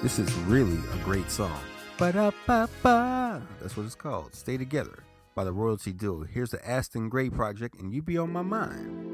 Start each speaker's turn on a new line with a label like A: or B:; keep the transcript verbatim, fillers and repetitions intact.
A: This is really a great song. Ba-da-ba-ba. That's what it's called. Stay Together by the Royalty Duo. Here's the Aston Gray Project, and You Be On My Mind.